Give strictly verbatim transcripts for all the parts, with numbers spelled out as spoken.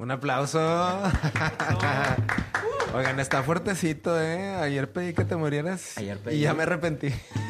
Un aplauso. Oigan, está fuertecito, ¿eh? Ayer pedí que te murieras. Ayer pedí. Y ya me arrepentí.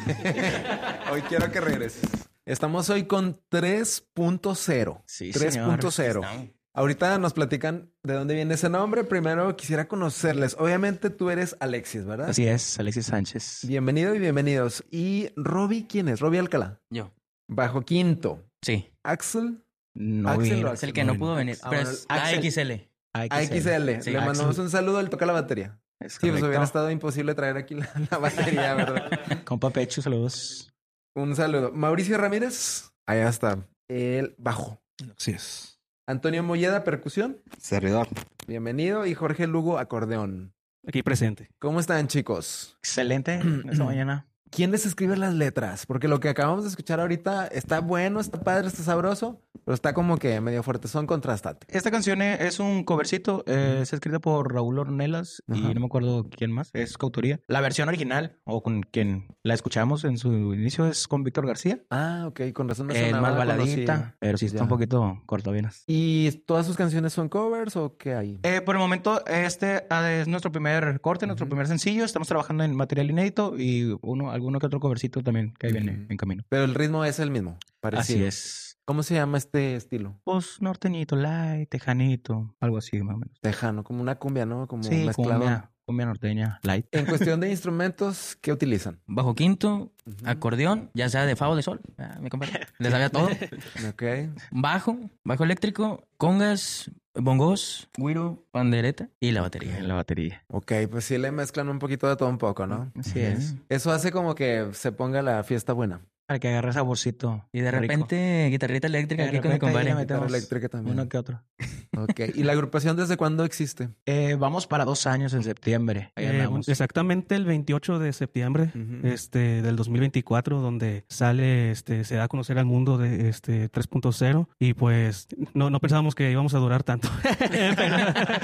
Hoy quiero que regreses. Estamos hoy con tres punto cero. Sí, tres punto cero. señor. Ahorita nos platican de dónde viene ese nombre. Primero quisiera conocerles. Obviamente tú eres Alexis, ¿verdad? Así es, Alexis Sánchez. Bienvenido y bienvenidos. ¿Y Robbie quién es? Robbie Alcalá. Yo. Bajo quinto. Sí. Axel. No Axel vino. o Es el que no pudo venir. Ah, Pero bueno, es Axel. A X L. A X L. Sí, Le Axel. mandamos un saludo. Él toca la batería. Es Sí, pues correcto. hubiera estado imposible traer aquí la, la batería, ¿verdad? Compa Pecho, saludos. Un saludo. Mauricio Ramírez. Allá está. El bajo. Así es. Antonio Molleda, percusión. Servidor. Bienvenido. Y Jorge Lugo, acordeón. Aquí presente. ¿Cómo están, chicos? Excelente esta mañana. ¿Quién les escribe las letras? Porque lo que acabamos de escuchar ahorita está bueno, está padre, está sabroso, pero está como que medio fuerte. Son contrastantes. Esta canción es un covercito. Eh, es escrita por Raúl Ornelas Ajá. y no me acuerdo quién más. Es coautoría. La versión original, o con quien la escuchamos en su inicio, es con Víctor García. Ah, ok. Con razón me Es sonaba más baladita, conocida. pero sí está Ya. un poquito cortavenas. ¿Y todas sus canciones son covers o qué hay? Eh, por el momento, este ah, es nuestro primer corte, nuestro primer sencillo. Estamos trabajando en material inédito y uno, alguno que otro covercito también que ahí viene Ujú. en camino. Pero el ritmo es el mismo. Parecido. Así es. ¿Cómo se llama este estilo? Pues norteñito, light, tejanito, algo así más o menos. Tejano, como una cumbia, ¿no? Como Sí, mezclado. cumbia, cumbia norteña, light. En cuestión de instrumentos, ¿qué utilizan? Bajo quinto, acordeón, ya sea de fa o de sol. Ah, mi compadre. Le sabía todo. Ok. Bajo, bajo eléctrico, congas, bongos, güiro, pandereta y la batería. En la batería. Ok, pues sí le mezclan un poquito de todo un poco, ¿no? Así es. Eso hace como que se ponga la fiesta buena. Para que agarre saborcito. Y de rico. repente, guitarrita eléctrica De aquí con mi repente ahí le compadre. metemos Guitarra eléctrica también. Uno que otro. Ok. ¿Y la agrupación desde cuándo existe? Eh, vamos para dos años en septiembre. Ahí Eh, andamos. exactamente el veintiocho de septiembre Ujú. este, del dos mil veinticuatro, donde sale, este, se da a conocer al mundo de este tres punto cero. Y pues no, no pensábamos que íbamos a durar tanto. pero,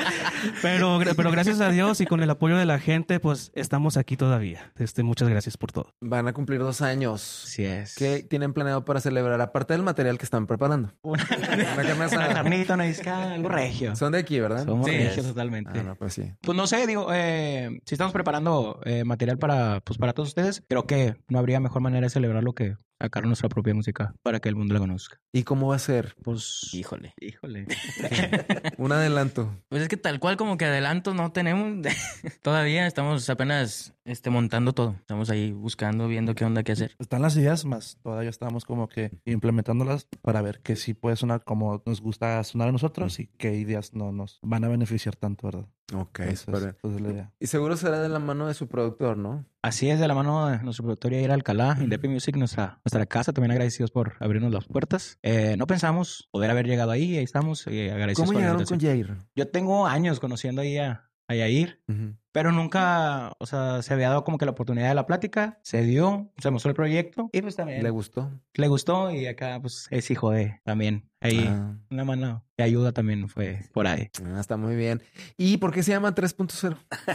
pero, pero gracias a Dios y con el apoyo de la gente, pues estamos aquí todavía. Este, muchas gracias por todo. Van a cumplir dos años. Así es. ¿Qué tienen planeado para celebrar? Aparte del material que están preparando. Una, Una carne una asada. carnita, una discada, algo regio. Son de aquí, ¿verdad? Somos Sí. regios totalmente. Ah, no, pues sí. Pues no sé, digo, eh, si estamos preparando eh, material para, pues para todos ustedes, creo que no habría mejor manera de celebrarlo que sacar nuestra propia música para que el mundo la conozca. ¿Y cómo va a ser? Pues, Híjole. híjole. Un adelanto. Pues es que tal cual como que adelanto no tenemos. Todavía estamos apenas este, montando todo. Estamos ahí buscando, viendo qué onda, qué hacer. Están las ideas, más todavía estamos como que implementándolas para ver que sí puede sonar como nos gusta sonar a nosotros y qué ideas no nos van a beneficiar tanto, ¿verdad? Ok, Entonces, súper bien. esa es la idea. Y seguro será de la mano de su productor, ¿no? Así es, de la mano de nuestro productor Yair Alcalá, Indepe Music, nuestra, nuestra casa, también agradecidos por abrirnos las puertas. Eh, no pensamos poder haber llegado ahí, ahí estamos, eh, agradecidos ¿Cómo por la llegaron con invitación. Jair? Yo tengo años conociendo ahí a, a Yair, Ujú. pero nunca, o sea, se había dado como que la oportunidad de la plática, se dio, se mostró el proyecto y pues también ¿Le gustó? le gustó y acá pues es hijo de también. Ahí Ah. una mano de ayuda también fue por ahí. Ah, está muy bien. ¿Y por qué se llama tres punto cero?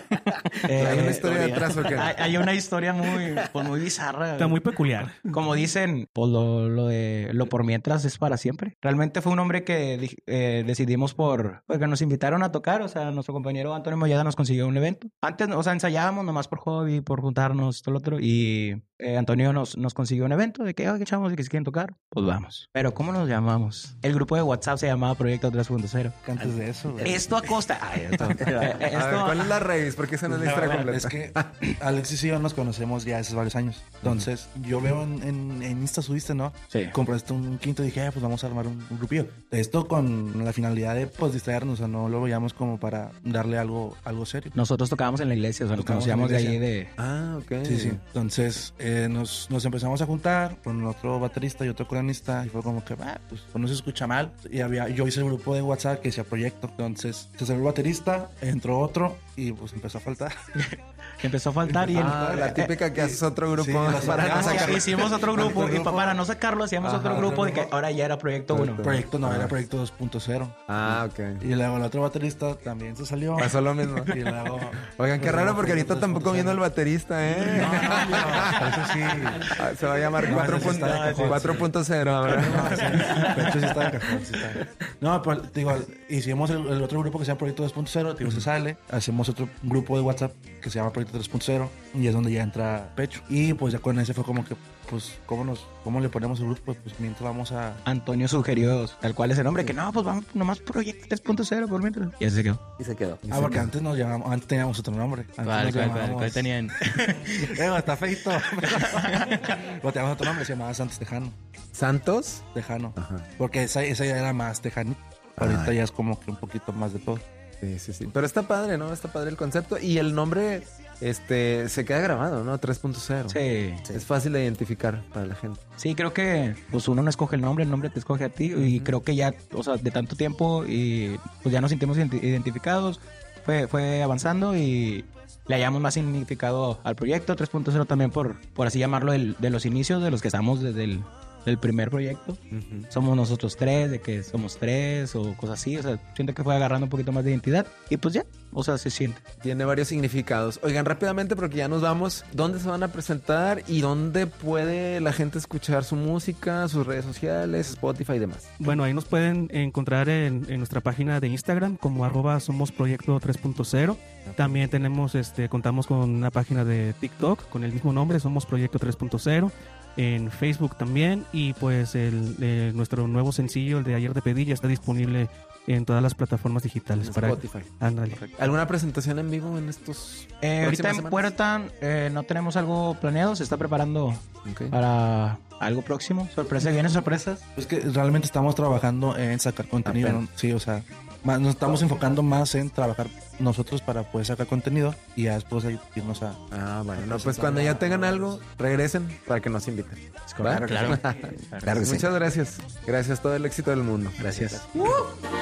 Eh, ¿Hay una historia detrás o qué? Hay, hay una historia muy, pues, muy bizarra. Está muy peculiar. Como dicen, pues lo, lo de lo por mientras es para siempre. Realmente fue un hombre que di- eh, decidimos por, porque nos invitaron a tocar. O sea, nuestro compañero Antonio Molleda nos consiguió un evento. Antes, o sea, ensayábamos nomás por hobby, por juntarnos, todo lo otro. Y eh, Antonio nos, nos consiguió un evento de que, oye, chavos, y que si quieren tocar, pues vamos. Pero, ¿cómo nos llamamos? El grupo de WhatsApp se llamaba Proyecto tres punto cero. Que antes de eso, güey. Esto a costa. Ay, esto, eh, A ver, esto- ¿cuál es la raíz? Porque esa no es la historia completa. Es que Alexis y yo nos conocemos ya hace varios años. Entonces, yo veo en, en, en Insta subiste, ¿no? Sí. Compraste un quinto y dije, ah, pues vamos a armar un, un grupillo. Esto con la finalidad de, pues, distraernos. O sea, no lo veíamos como para darle algo, algo serio. Nosotros tocábamos en la iglesia, o sea, nos Tocábamos en la conocíamos de ahí iglesia. de... Ah, ok. Sí, sí. Entonces, eh, nos, nos empezamos a juntar con otro baterista y otro coronista y fue como que, ah, pues, pues no se escucha mal. Y había, yo hice el grupo de WhatsApp que decía proyecto. Entonces, se salió el baterista, entró otro y pues empezó a faltar. que empezó a faltar y... Ah, el- la típica que haces otro grupo Sí, la para Ah, no sí, sacarlo. hicimos otro grupo Otro y grupo. para no sacarlo hacíamos Ajá, otro grupo otro de que grupo. ahora ya era proyecto uno. Proyecto no, Ah. era proyecto dos punto cero. Ah, ok. Y luego el otro baterista también se salió. Pasó lo mismo. Y luego... Oigan, qué pues, raro luego porque ahorita proyecto tampoco dos punto viendo el cero. baterista, ¿eh? No, no, Pecho sí. Ah, se va a llamar No, cuatro ese sí está de cajón, cuatro punto cero, ¿verdad? No, sí, Pecho sí está de cajón, sí está. No, pues te digo, hicimos el, el otro grupo que se llama Proyecto dos punto cero, te digo, se sale, hacemos otro grupo de WhatsApp que se llama Proyecto tres punto cero y es donde ya entra Pecho. Y pues ya con ese fue como que, pues, ¿cómo, nos, cómo le ponemos el grupo? Pues mientras vamos a... Antonio sugirió tal cual ese nombre, que no, pues vamos nomás Proyecto tres punto cero por mientras. Y así se quedó. Y se quedó. Ah, porque antes nos llamamos, antes teníamos otro nombre. Antes ¿Cuál, nos cuál, cuál, llamábamos- cuál tenían? Eh, está feito. Pero teníamos otro nombre, se llamaba Santos Tejano. ¿Santos? Tejano. Ajá. Porque esa, esa ya era más tejano. Ahorita Ay. ya es como que un poquito más de todo. Sí, sí, sí. Pero está padre, ¿no? Está padre el concepto. Y el nombre, este, se queda grabado, ¿no? tres punto cero. Sí. Es fácil de identificar para la gente. Sí, creo que pues uno no escoge el nombre, el nombre te escoge a ti. Y creo que ya, o sea, de tanto tiempo y pues ya nos sentimos identi- identificados. Fue, fue avanzando y le hallamos más significado al proyecto. tres punto cero también por, por así llamarlo, el- de los inicios, de los que estamos desde el del primer proyecto. Somos nosotros tres, de que somos tres o cosas así. O sea, siento que fue agarrando un poquito más de identidad y pues ya, o sea, se siente. Tiene varios significados. Oigan, rápidamente, porque ya nos vamos. ¿Dónde se van a presentar y dónde puede la gente escuchar su música, sus redes sociales, Spotify y demás? Bueno, ahí nos pueden encontrar en, en nuestra página de Instagram como arroba somos proyecto tres punto cero. También tenemos, este, contamos con una página de TikTok con el mismo nombre, somos proyecto tres punto cero. En Facebook también, y pues el, eh, nuestro nuevo sencillo, el de Ayer de Pedí, ya está disponible en todas las plataformas digitales. En para Spotify. Ándale. ¿Alguna presentación en vivo en estos Eh, ahorita en próximas Puerta eh, no tenemos algo planeado, se está preparando semanas? Ok. para algo próximo. Sorpresa, vienen sorpresas. Es que realmente estamos trabajando en sacar contenido. Apenas. ¿no? Sí, o sea, más- nos estamos enfocando más en trabajar nosotros para poder sacar contenido y ya después ahí irnos a... Ah, bueno. No, pues cuando ya tengan algo, regresen para que nos inviten. ¿Va? Claro. Muchas gracias. Gracias. Todo el éxito del mundo. Gracias.